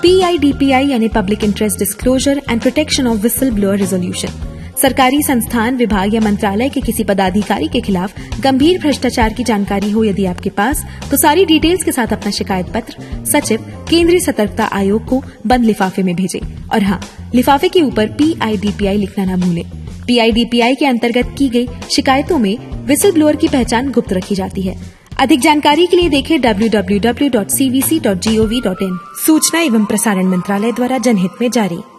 PIDPI यानी public interest disclosure and protection of whistle blower resolution. सरकारी संस्थान, विभाग या मंत्रालय के किसी पदाधिकारी के खिलाफ गंभीर भ्रष्टाचार की जानकारी हो यदि आपके पास, तो सारी डिटेल्स के साथ अपना शिकायत पत्र सचिव, केंद्रीय सतर्कता आयोग को बंद लिफाफे में भेजें। और हाँ, लिफाफे के ऊपर PIDPI लिखना न भूलें। PIDPI के अंतर्गत की गई शिकायतों में विसल ब्लोअर की पहचान गुप्त रखी जाती है। अधिक जानकारी के लिए देखें www.cvc.gov.in। सूचना एवं प्रसारण मंत्रालय द्वारा जनहित में जारी।